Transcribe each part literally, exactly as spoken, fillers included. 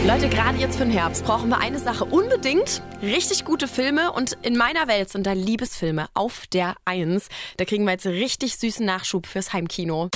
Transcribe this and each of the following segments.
Leute, gerade jetzt für den Herbst brauchen wir eine Sache unbedingt. Richtig gute Filme und in meiner Welt sind da Liebesfilme auf der Eins. Da kriegen wir jetzt richtig süßen Nachschub fürs Heimkino.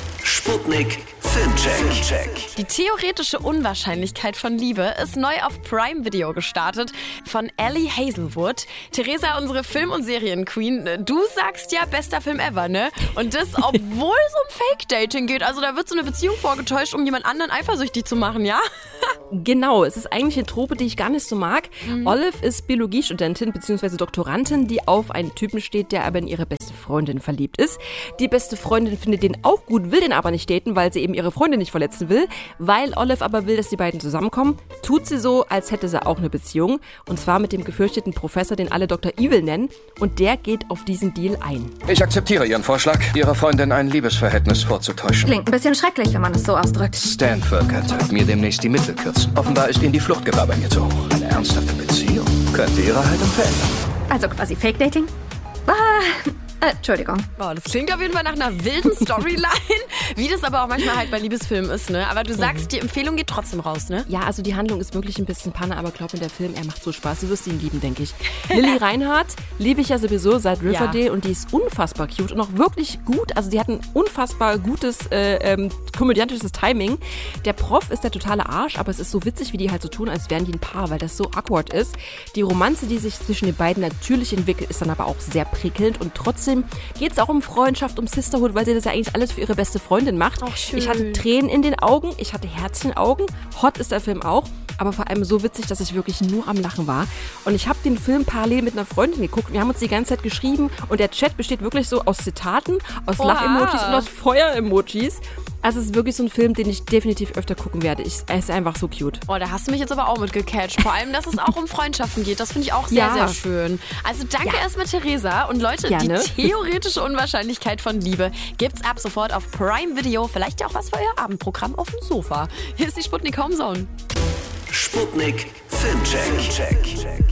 Sputnik Filmcheck. Die theoretische Unwahrscheinlichkeit von Liebe ist neu auf Prime Video gestartet von Ellie Hazelwood. Theresa, unsere Film- und Serienqueen, du sagst ja, bester Film ever, ne? Und das, obwohl es um Fake-Dating geht. Also da wird so eine Beziehung vorgetäuscht, um jemand anderen eifersüchtig zu machen, ja? Genau, es ist eigentlich eine Trope, die ich gar nicht so mag. Mhm. Olive ist Biologiestudentin bzw. Doktorandin, die auf einen Typen steht, der aber in ihre beste Freundin verliebt ist. Die beste Freundin findet den auch gut, will den aber nicht daten, weil sie eben ihre Freundin nicht verletzen will. Weil Olive aber will, dass die beiden zusammenkommen, tut sie so, als hätte sie auch eine Beziehung. Und zwar mit dem gefürchteten Professor, den alle Doktor Evil nennen. Und der geht auf diesen Deal ein. Ich akzeptiere Ihren Vorschlag, Ihrer Freundin ein Liebesverhältnis vorzutäuschen. Klingt ein bisschen schrecklich, wenn man es so ausdrückt. Stanford könnte mir demnächst die Mittel kürzen. Offenbar ist Ihnen die Fluchtgefahr bei mir zu hoch. Eine ernsthafte Beziehung könnte Ihre Haltung verändern. Also quasi Fake-Dating? Ah, äh, Entschuldigung. Boah, das klingt auf jeden Fall nach einer wilden Storyline, wie das aber auch manchmal halt bei Liebesfilmen ist, ne? Aber du sagst, die Empfehlung geht trotzdem raus, ne? Ja, also die Handlung ist wirklich ein bisschen Panne, aber glaub mir, der Film, er macht so Spaß. Du wirst ihn lieben, denke ich. Lily Reinhardt liebe ich ja sowieso seit Riverdale, ja. Und die ist unfassbar cute und auch wirklich gut. Also die hat ein unfassbar gutes äh, ähm, komödiantisches Timing. Der Prof ist der totale Arsch, aber es ist so witzig, wie die halt so tun, als wären die ein Paar, weil das so awkward ist. Die Romanze, die sich zwischen den beiden natürlich entwickelt, ist dann aber auch sehr prickelnd und trotzdem geht es auch um Freundschaft, um Sisterhood, weil sie das ja eigentlich alles für ihre beste Freundin macht. Ach, schön. Ich hatte Tränen in den Augen, ich hatte Herz in den Augen. Hot ist der Film auch, aber vor allem so witzig, dass ich wirklich nur am Lachen war. Und ich habe den Film parallel mit einer Freundin geguckt. Wir haben uns die ganze Zeit geschrieben und der Chat besteht wirklich so aus Zitaten, aus Oha. Lach-Emojis und aus Feuer-Emojis. Also es ist wirklich so ein Film, den ich definitiv öfter gucken werde. Ich, er ist einfach so cute. Oh, da hast du mich jetzt aber auch mitgecatcht. Vor allem, dass es auch um Freundschaften geht. Das finde ich auch sehr, Ja. sehr schön. Also danke Ja. erstmal, Theresa. Und Leute, Gerne. die theoretische Unwahrscheinlichkeit von Liebe gibt's ab sofort auf Prime Video. Vielleicht ja auch was für euer Abendprogramm auf dem Sofa. Hier ist die Sputnik Homezone. Sputnik Filmcheck.